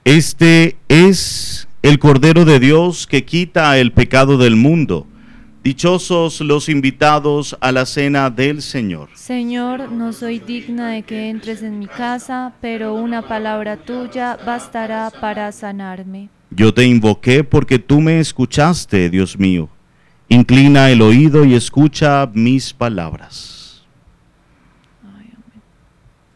Este es el Cordero de Dios que quita el pecado del mundo. Dichosos los invitados a la cena del Señor. Señor, no soy digna de que entres en mi casa, pero una palabra tuya bastará para sanarme. Yo te invoqué porque tú me escuchaste, Dios mío. Inclina el oído y escucha mis palabras.